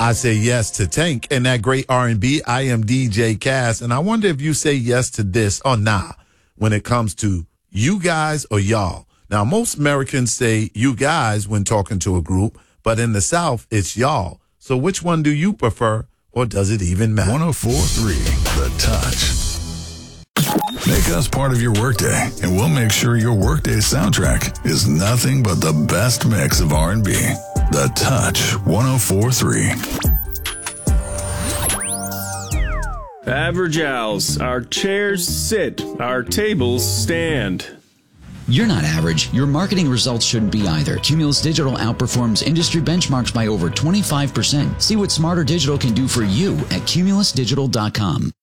I say yes to Tank and that great R&B. I am DJ Cass, and I wonder if you say yes to this or nah when it comes to you guys or y'all. Now, most Americans say you guys when talking to a group, but in the South, it's y'all. So which one do you prefer, or does it even matter? 104.3 The Touch. Make us part of your workday, and we'll make sure your workday soundtrack is nothing but the best mix of R&B. The Touch 104.3. Average Owls. Our chairs sit. Our tables stand. You're not average. Your marketing results shouldn't be either. Cumulus Digital outperforms industry benchmarks by over 25%. See what Smarter Digital can do for you at cumulusdigital.com.